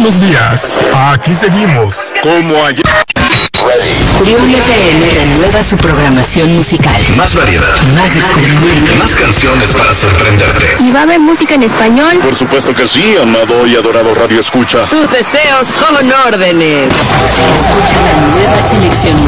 buenos días. Aquí seguimos, como ayer. Trión FM renueva su programación musical. Más variedad, más descubrimiento, más canciones para sorprenderte. ¿Y va a haber música en español? Por supuesto que sí, amado y adorado Radio Escucha. Tus deseos son órdenes. Escucha la nueva selección musical